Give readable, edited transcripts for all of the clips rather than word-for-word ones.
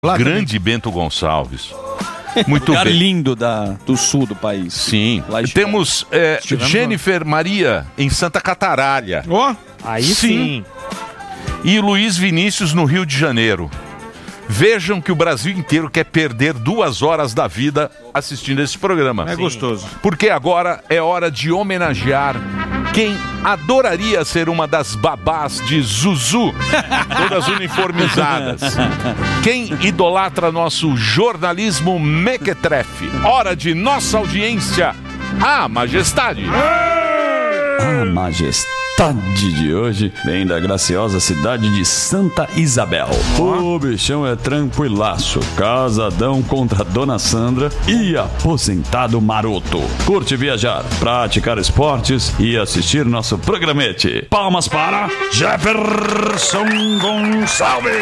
Grande Bento Gonçalves. Muito lugar bem. lindo do sul do país. Sim. Temos Jennifer Maria em Santa Cataralha. Aí sim. E Luiz Vinícius no Rio de Janeiro. Vejam que o Brasil inteiro quer perder 2 horas da vida assistindo esse programa. É gostoso. Porque agora é hora de homenagear quem adoraria ser uma das babás de Zuzu, todas uniformizadas. Quem idolatra nosso jornalismo mequetrefe. Hora de nossa audiência, a Majestade. A Majestade de hoje vem da graciosa cidade de Santa Isabel. O bichão é tranquilaço, casadão contra Dona Sandra e aposentado maroto. Curte viajar, praticar esportes e assistir nosso programete. Palmas para Jefferson Gonçalves.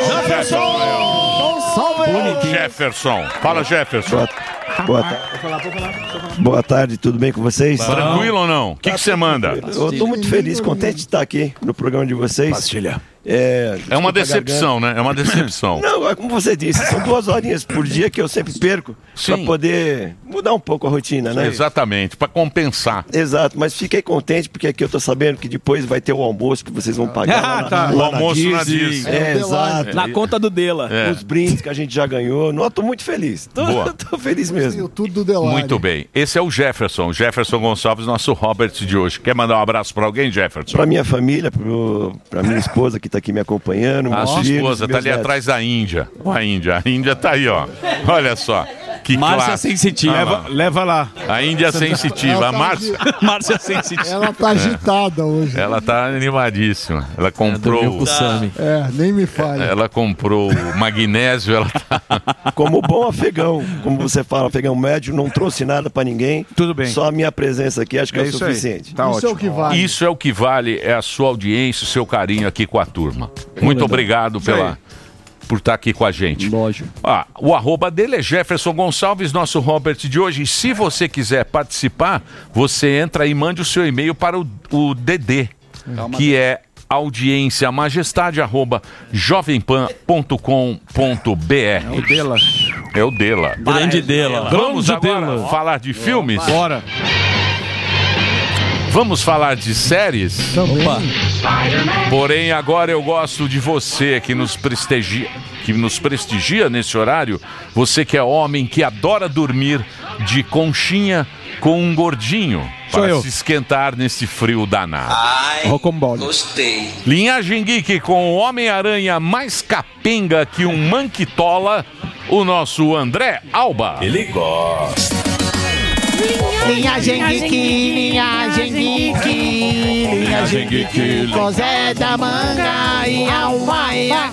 Jefferson. Fala, Jefferson. Boa tarde, tudo bem com vocês? Tranquilo ou não? O que você manda? Eu estou muito feliz, contente de estar aqui no programa de vocês. Pastilha. É uma decepção, né? É uma decepção. Não, como você disse, são 2 horinhas por dia que eu sempre perco para poder mudar um pouco a rotina, né? Exatamente, para compensar. Exato, mas fiquei contente porque aqui eu tô sabendo que depois vai ter o almoço que vocês vão pagar o almoço na Disney. Exato. Na conta do Dela. Os brindes que a gente já ganhou. Não, eu tô muito feliz. Tô feliz mesmo. Tudo do Delari. Muito bem. Esse é o Jefferson Gonçalves, nosso Robert de hoje. Quer mandar um abraço para alguém, Jefferson? Para minha família, para minha esposa que tá aqui me acompanhando. A sua esposa tá ali atrás da Índia. A Índia tá aí, ó. Olha só. Que Márcia classe. Sensitiva. Leva lá. A Índia Sensitiva. A Márcia. Márcia Sensitiva. Ela tá agitada hoje. Ela tá animadíssima. Ela comprou. Nem me fale. Ela comprou magnésio. Ela tá... Como bom afegão, como você fala, afegão médio, não trouxe nada pra ninguém. Tudo bem. Só a minha presença aqui, acho que é o suficiente. Tá Isso ótimo. é o que vale. Isso é o que vale, é a sua audiência, o seu carinho aqui com a turma. Muito obrigado por estar aqui com a gente. Lógico. O arroba dele é Jefferson Gonçalves, nosso Robert de hoje. E se você quiser participar, você entra e mande o seu e-mail para o DD, que é audiênciamajestade@jovempan.com.br. É o Dela. Grande Dela. Vamos agora falar de filmes? Bora. Vamos falar de séries? Opa. Porém, agora eu gosto de você que nos prestigia nesse horário. Você que é homem, que adora dormir de conchinha com um gordinho para se esquentar nesse frio danado. Gostei. Linhagem Geek com o Homem-Aranha mais capenga que um manquitola, o nosso André Alba. Ele gosta. Linhagem Geek, Zé da Manga e Almaia.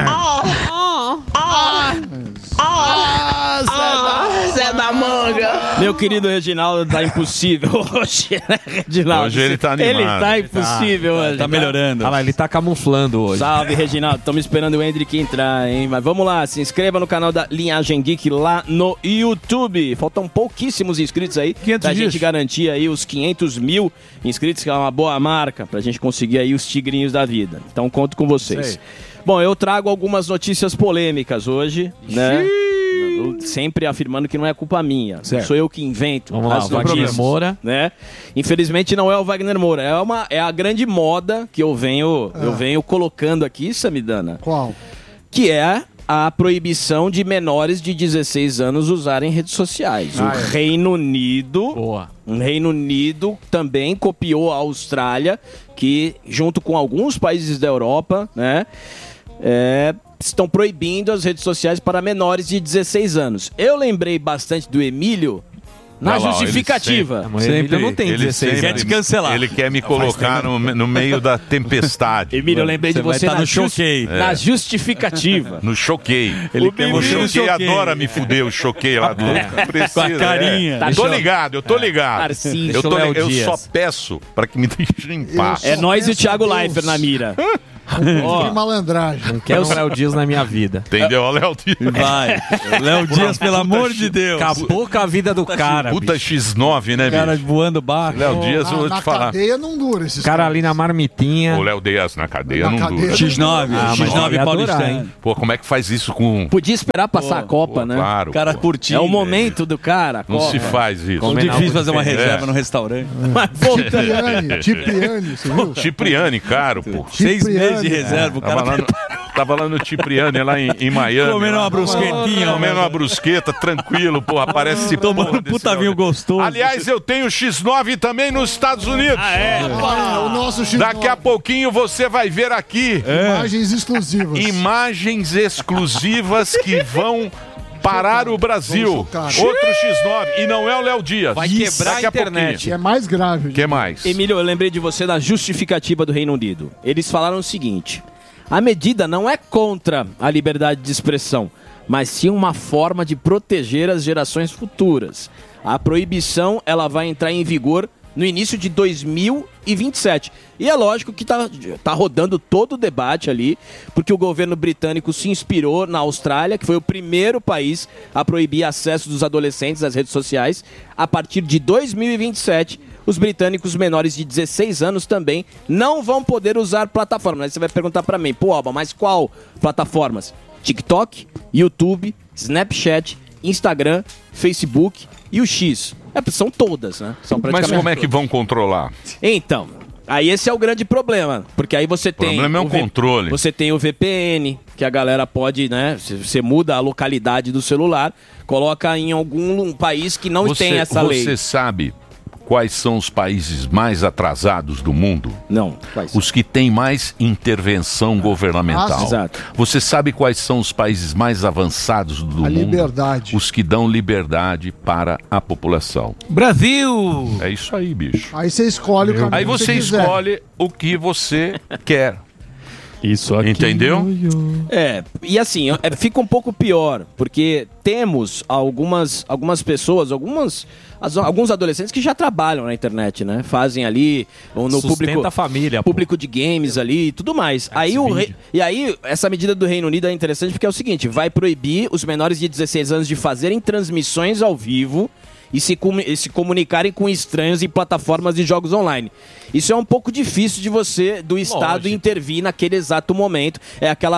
Zé da Manga. Meu querido Reginaldo, tá impossível hoje, né, Reginaldo? Hoje ele tá animado. Ele tá impossível hoje. Tá melhorando. Ah lá, ele tá camuflando hoje. Salve, Reginaldo. Estamos esperando o Hendrick entrar, hein? Mas vamos lá, se inscreva no canal da Linhagem Geek lá no YouTube. Faltam pouquíssimos inscritos aí. 500 pra dias. gente garantir aí os 500 mil inscritos, que é uma boa marca, pra gente conseguir aí os tigrinhos da vida. Então conto com vocês. Sei. Bom, eu trago algumas notícias polêmicas hoje, né? Sempre afirmando que não é culpa minha. Certo. Sou eu que invento. Vamos lá, as Wagner notícias, Moura. né? Infelizmente não é o Wagner Moura. É a grande moda que eu venho colocando aqui, Samidana. Qual? Que é a proibição de menores de 16 anos usarem redes sociais. O Reino Unido também copiou a Austrália, que junto com alguns países da Europa, né, estão proibindo as redes sociais para menores de 16 anos. Eu lembrei bastante do Emílio na justificativa. Sempre não tem 16. Quer te cancelar. Ele quer me colocar no meio da tempestade. Emílio, eu lembrei de você no choquei. na justificativa. No choquei. Ele O quer você no choquei choquei. adora me fuder, o choquei lá do... Com a carinha. Eu tô ligado, eu tô ligado. Tarcísio. Eu Léo só Dias. peço pra que me deixem em paz. É nós e o Thiago Leifert na mira. De malandragem. Não quero o Léo Dias na minha vida. Entendeu? O Léo Dias. Vai. Léo Dias, pelo amor de Deus. Acabou com a vida do cara. Puta X9, né, bicho? Cara voando baixo. Léo Dias, eu vou te falar. Na cadeia não dura esses Cara ali na marmitinha. O Léo Dias na cadeia não dura. X9. X9 paulistano. Pô, como é que faz isso com... Podia esperar passar a Copa, né? Claro. Cara curtindo. É o momento do cara. a Não Copa. se faz isso. É difícil fazer uma reserva no restaurante. Cipriani, você viu? Cipriani, caro, pô. 6 meses de reserva, o cara Tava lá no Cipriani, lá em Miami. comendo uma brusquetinha. Comendo uma brusqueta, tranquilo, porra. Parece esse Tomando um puta vinho gostoso. Aliás, eu tenho X9 também nos Estados Unidos. O nosso X9. Daqui a pouquinho você vai ver aqui Imagens exclusivas. imagens exclusivas que vão parar o Brasil. Outro X9. E não é o Léo Dias. Vai quebrar a internet. É mais grave. O que mais? Emílio, eu lembrei de você da justificativa do Reino Unido. Eles falaram o seguinte: a medida não é contra a liberdade de expressão, mas sim uma forma de proteger as gerações futuras. A proibição ela vai entrar em vigor no início de 2027. E é lógico que tá rodando todo o debate ali, porque o governo britânico se inspirou na Austrália, que foi o primeiro país a proibir acesso dos adolescentes às redes sociais. A partir de 2027, os britânicos menores de 16 anos também não vão poder usar plataformas. Aí você vai perguntar pra mim, pô, Alba, mas qual plataformas? TikTok, YouTube, Snapchat, Instagram, Facebook e o X. São todas, né? São praticamente Mas como é que vão controlar? Então, aí esse é o grande problema, porque aí você tem... O problema é o controle. Você tem o VPN, que a galera pode, né? Você muda a localidade do celular, coloca em algum país que não tem essa lei. Você sabe quais são os países mais atrasados do mundo? Não. Quais? Os que têm mais intervenção governamental. Exato. Você sabe quais são os países mais avançados do mundo? Liberdade. Os que dão liberdade para a população. Brasil! É isso aí, bicho. Aí você escolhe o caminho Aí você escolhe o que você quer. Isso aqui. Entendeu? E assim, fica um pouco pior, porque temos algumas pessoas, alguns adolescentes que já trabalham na internet, né? Fazem ali, ou no Sustenta a família, público de games ali e tudo mais. E aí, essa medida do Reino Unido é interessante porque é o seguinte, vai proibir os menores de 16 anos de fazerem transmissões ao vivo e se comunicarem com estranhos em plataformas de jogos online. Isso é um pouco difícil de do Estado intervir naquele exato momento. É aquela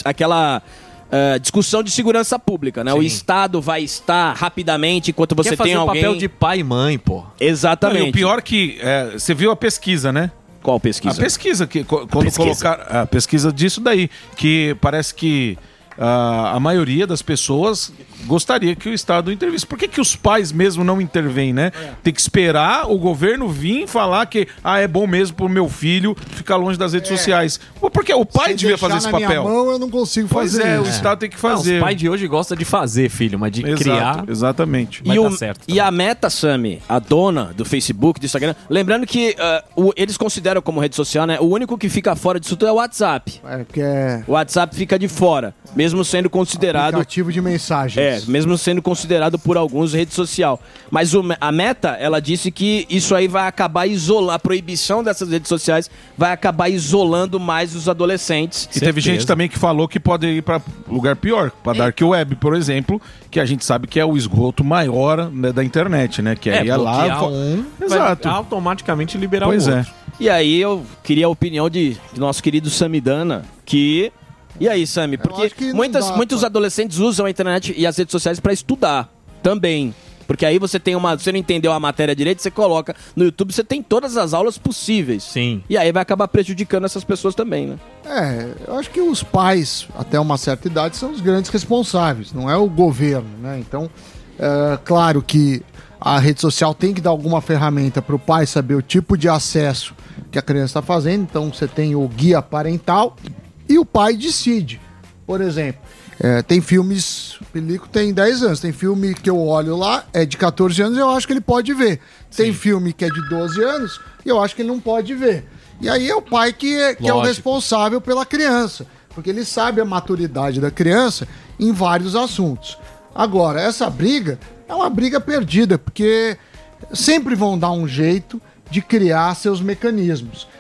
discussão de segurança pública, né? Sim. O Estado vai estar rapidamente enquanto você tem alguém... o papel de pai e mãe, pô. Exatamente. Não, e o pior que... você viu a pesquisa, né? Qual pesquisa? A pesquisa, que quando colocar a pesquisa disso daí, que parece que a maioria das pessoas gostaria que o Estado intervisse. Por que os pais mesmo não intervêm, né? Tem que esperar o governo vir falar que é bom mesmo pro meu filho ficar longe das redes sociais. Porque o pai devia fazer esse papel. Na minha mão, eu não consigo fazer isso. O Estado tem que fazer. Os pais de hoje gostam de fazer, filho, mas de criar... Exatamente. E a Meta, Sami, a dona do Facebook, do Instagram, lembrando que eles consideram como rede social, né? O único que fica fora disso tudo é o WhatsApp. O WhatsApp fica de fora, mesmo sendo considerado... Aplicativo de mensagens. Mesmo sendo considerado por alguns rede social. Mas a Meta, ela disse que isso aí vai acabar isolando, a proibição dessas redes sociais vai acabar isolando mais os adolescentes. E teve gente também que falou que pode ir para lugar pior, para Dark Web, por exemplo, que a gente sabe que é o esgoto maior, né, da internet, né? Que aí lá... Exato. Vai automaticamente liberar o outro. E aí eu queria a opinião de nosso querido Samidana, que... E aí, Sami? Porque muitos adolescentes usam a internet e as redes sociais para estudar também. Porque aí você não entendeu a matéria direito, você coloca no YouTube, você tem todas as aulas possíveis. Sim. E aí vai acabar prejudicando essas pessoas também, né? Eu acho que os pais, até uma certa idade, são os grandes responsáveis, não é o governo, né? Então, claro que a rede social tem que dar alguma ferramenta para o pai saber o tipo de acesso que a criança está fazendo. Então, você tem o guia parental e o pai decide. Por exemplo, tem filmes... O Pelico tem 10 anos. Tem filme que eu olho lá, é de 14 anos e eu acho que ele pode ver. Sim. Tem filme que é de 12 anos e eu acho que ele não pode ver. E aí é o pai que é o responsável pela criança. Porque ele sabe a maturidade da criança em vários assuntos. Agora, essa briga é uma briga perdida, porque sempre vão dar um jeito de criar seus mecanismos.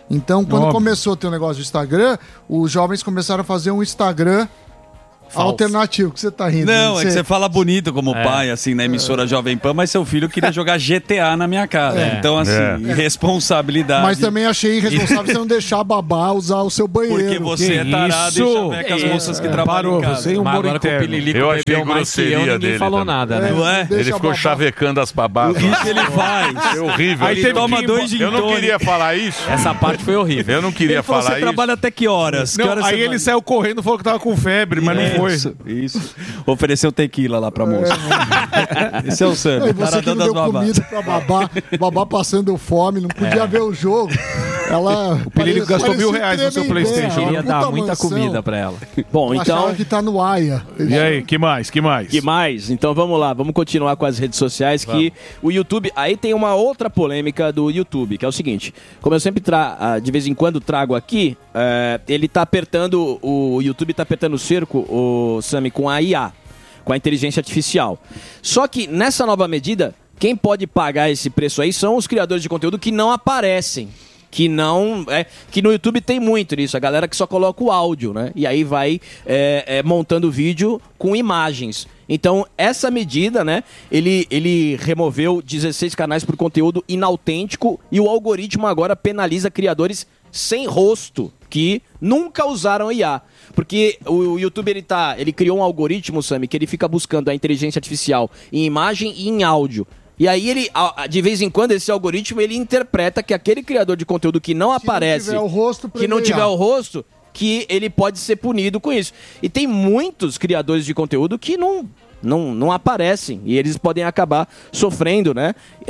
Então, quando Óbvio. começou a ter o negócio do Instagram, os jovens começaram a fazer um Instagram alternativo. Que você tá rindo? Não, é que você fala bonito como pai, assim, na emissora Jovem Pan, mas seu filho queria jogar GTA na minha casa. Então, assim, irresponsabilidade. Mas também achei irresponsável você não deixar a babá usar o seu banheiro. Porque você é tarado e chaveca as moças que trabalham em casa. Você é um humor interno. Eu achei grosseria dele. falou também. nada, né? Não é? Ele ficou chavecando as babás. O que ele faz? É horrível. Aí ele toma 2 gin Eu não tônica. queria falar isso. Essa parte foi horrível. Eu não queria Ele falou, falar você isso. trabalha até que horas? Não, que horas aí você ele vai? saiu correndo e falou que tava com febre, mas não foi. Isso. Ofereceu tequila lá pra moça. Esse é o Sam. E você que não deu comida pra babá, babá passando fome, não podia ver o jogo. Ela O Pilílico gastou R$1.000 no seu PlayStation. Queria dar Puta muita mansão. comida pra ela. Bom, então... Achava que tá no Aia. E aí, que mais? Que mais? Que mais? Então vamos lá, vamos continuar com as redes sociais, que o YouTube... Aí tem uma outra polêmica do YouTube, que é o seguinte, como eu sempre de vez em quando trago aqui, ele tá apertando, o YouTube tá apertando o cerco, o Sami, com a IA, com a inteligência artificial. Só que nessa nova medida, quem pode pagar esse preço aí são os criadores de conteúdo que não aparecem. Que não. Que no YouTube tem muito nisso, a galera que só coloca o áudio, né? E aí vai montando vídeo com imagens. Então, essa medida, né? Ele removeu 16 canais por conteúdo inautêntico e o algoritmo agora penaliza criadores sem rosto que nunca usaram IA. Porque o YouTube ele criou um algoritmo, Sami, que ele fica buscando a inteligência artificial em imagem e em áudio. E aí ele, de vez em quando, esse algoritmo ele interpreta que aquele criador de conteúdo que não aparece, tiver o rosto, que não tiver o rosto, que ele pode ser punido com isso. E tem muitos criadores de conteúdo que não aparecem e eles podem acabar sofrendo, né?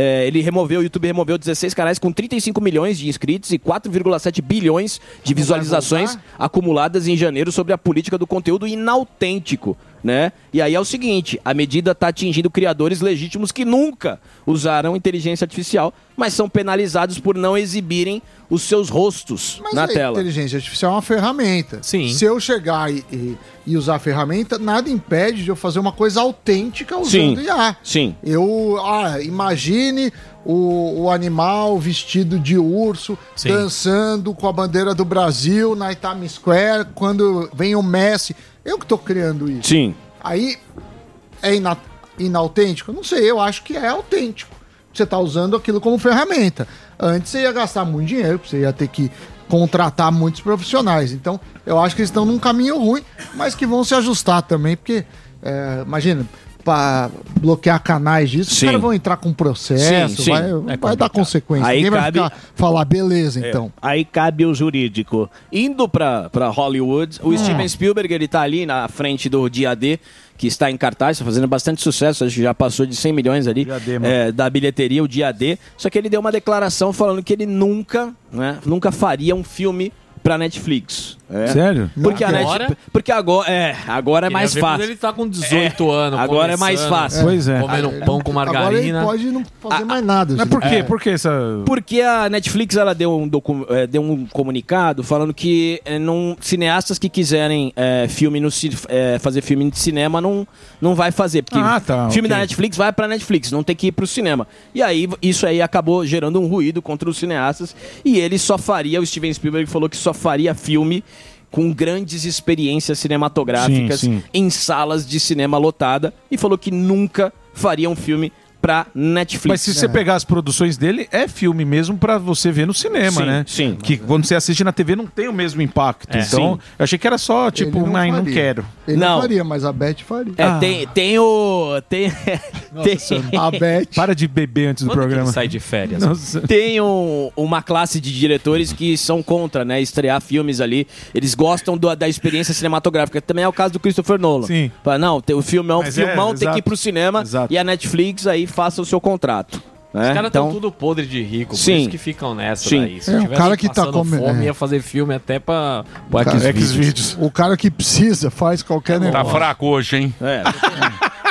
O YouTube removeu 16 canais com 35 milhões de inscritos e 4,7 bilhões de visualizações acumuladas em janeiro sobre a política do conteúdo inautêntico, né? E aí é o seguinte, a medida está atingindo criadores legítimos que nunca usaram inteligência artificial, mas são penalizados por não exibirem os seus rostos na tela. A inteligência artificial é uma ferramenta. Sim. Se eu chegar e usar a ferramenta, nada impede de eu fazer uma coisa autêntica usando IA. Sim. Imagine o animal vestido de urso, dançando com a bandeira do Brasil na Times Square, quando vem o Messi. Eu que tô criando isso. Sim. Aí é inautêntico? Não sei, eu acho que é autêntico. Você tá usando aquilo como ferramenta. Antes você ia gastar muito dinheiro, você ia ter que contratar muitos profissionais. Então, eu acho que eles estão num caminho ruim, mas que vão se ajustar também, porque, imagina, para bloquear canais disso, os caras vão entrar com processo, vai dar consequência. Aí ninguém cabe... vai falar, beleza, então. Aí cabe o jurídico. Indo pra Hollywood, o Steven Spielberg, ele tá ali na frente do Dia D, que está em cartaz, está fazendo bastante sucesso, acho que já passou de 100 milhões ali da bilheteria, o Dia D. Só que ele deu uma declaração falando que ele nunca faria um filme pra Netflix. Sério? Porque agora é mais fácil. Ele tá com 18 anos. Agora é mais fácil. Pois é. Comendo pão com margarina. Agora ele pode não fazer mais nada. Mas por quê? Por que essa... Porque a Netflix ela deu um comunicado falando que cineastas que quiserem fazer filme de cinema não vai fazer. Porque filme da Netflix vai pra Netflix, não tem que ir pro cinema. E aí isso aí acabou gerando um ruído contra os cineastas. E ele o Steven Spielberg falou que só faria filme com grandes experiências cinematográficas em salas de cinema lotada e falou que nunca faria um filme pra Netflix. Mas se você pegar as produções dele, é filme mesmo pra você ver no cinema, né? Sim. Que quando você assiste na TV não tem o mesmo impacto. Então, eu achei que era só, tipo, não quero. Ele não faria, mas a Beth faria. Tem a Beth. Para de beber antes do programa. Sai de férias. Tem uma classe de diretores que são contra, né? Estrear filmes ali. Eles gostam da experiência cinematográfica. Também é o caso do Christopher Nolan. Sim. Não, o filme é um filmão, tem que ir pro cinema. E a Netflix aí faça o seu contrato. Os caras estão tudo podre de rico, por isso que ficam nessa daí. Se o cara que tá fome ia fazer filme até pra Xvideos. O cara que precisa faz qualquer negócio. Tá fraco hoje, hein?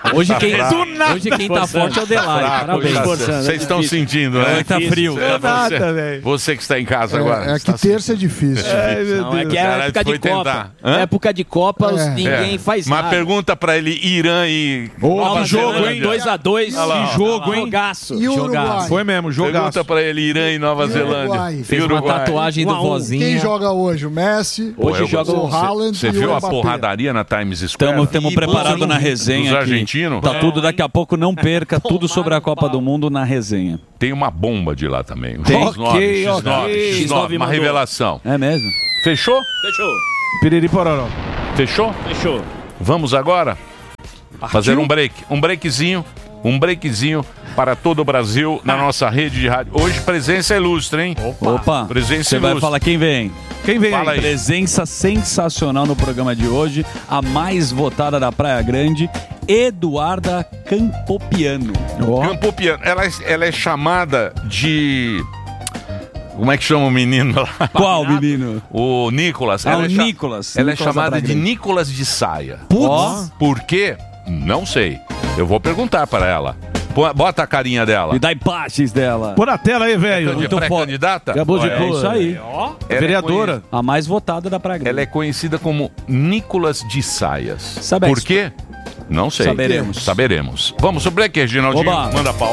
Hoje Tá quem, fraco. hoje quem tá forte é o Delari. Fraco, Parabéns. tá certo. Vocês estão sentindo, né? Tá frio. Você que está em casa agora. É que terça é difícil. Não, é que é Caralho, época de foi Copa. tentar. Hã? Época de Copa, ninguém faz Mas nada. pergunta pra ele, Irã e... Nova jogo, Zelândia. 2x2. Olha lá, ó. Que jogo, hein? Jogaço. E o Uruguai? Foi mesmo, jogaço. Pergunta pra ele, Irã e Nova Zelândia. Uruguai? Fez uma tatuagem do vozinho. Quem joga hoje? O Messi? Hoje joga o Haaland Você e viu o a Mbappé. porradaria na Times Square? Estamos preparados na resenha Dos aqui. argentinos? Tá tudo daqui a pouco, não perca tudo sobre a Copa do Mundo na resenha. Tem uma bomba de lá também. Um Tem? X9, Ok. X9, uma mandou. revelação. É mesmo? Fechou? Fechou. Piriri pororó. Fechou? Fechou. Vamos agora fazer um breakzinho para todo o Brasil na nossa rede de rádio. Hoje presença ilustre, hein? Opa, Presença você vai ilustre. falar quem vem? Quem vem Fala aí? aí. Presença sensacional no programa de hoje, a mais votada da Praia Grande, Eduarda Campopiano. Campopiano. Ela é chamada de... Como é que chama o menino lá? Qual menino? O Nicolas. Ah, Ela o é cha- Nicolas. Ela é Nicolas chamada da de Praia Grande. Nicolas de Saia. Putz. Por quê? Não sei. Eu vou perguntar para ela. Bota a carinha dela. E dá imagens dela. Pô na tela aí, velho. De pré-candidata? Acabou de Olha, pôr. É isso aí. ela é Vereadora. A mais votada da Praia Grande. Ela é conhecida como Nicolas de Saias. Sabe Por quê? Não sei. Saberemos. Vamos pro break, Reginaldinho. Oba. Manda pau.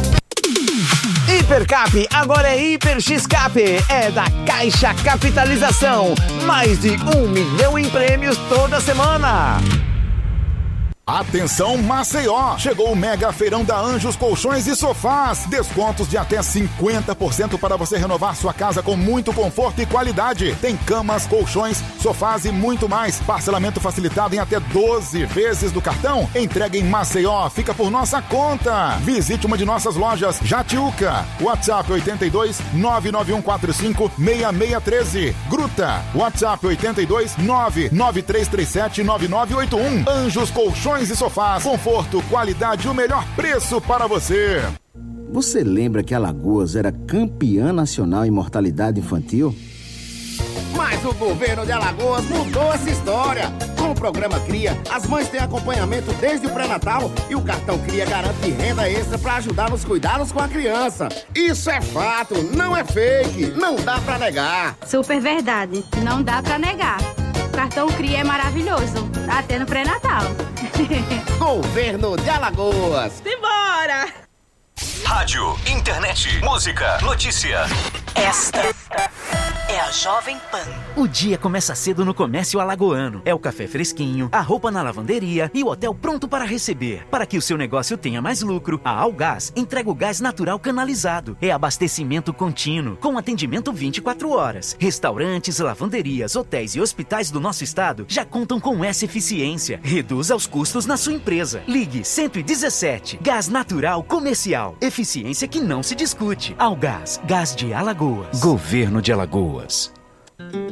Hipercap agora é Hiper X-Cap, é da Caixa Capitalização. Mais de 1 milhão em prêmios toda semana. Atenção Maceió! Chegou o mega feirão da Anjos Colchões e Sofás. Descontos de até 50% para você renovar sua casa com muito conforto e qualidade. Tem camas, colchões, sofás e muito mais. Parcelamento facilitado em até 12 vezes do cartão. Entrega em Maceió, fica por nossa conta. Visite uma de nossas lojas Jatiuca. WhatsApp 82 99145 6613. Gruta. WhatsApp 82 99337 9981. Anjos Colchões e Sofás, conforto, qualidade e o melhor preço para você. Você lembra que Alagoas era campeã nacional em mortalidade infantil? Mas o governo de Alagoas mudou essa história. Com o programa Cria, as mães têm acompanhamento desde o pré-natal e o cartão Cria garante renda extra para ajudar nos cuidados com a criança. Isso é fato, não é fake, não dá pra negar. Super verdade, não dá pra negar. O cartão Cria é maravilhoso, até no pré-natal. Governo de Alagoas. Simbora! Rádio, internet, música, notícia. Esta é a Jovem Pan. O dia começa cedo no comércio alagoano. É o café fresquinho, a roupa na lavanderia e o hotel pronto para receber. Para que o seu negócio tenha mais lucro, a Algás entrega o gás natural canalizado. É abastecimento contínuo, com atendimento 24 horas. Restaurantes, lavanderias, hotéis e hospitais do nosso estado já contam com essa eficiência. Reduza os custos na sua empresa. Ligue 117. Gás natural comercial. Eficiência que não se discute. Algás, gás de Alagoas. Governo de Alagoas.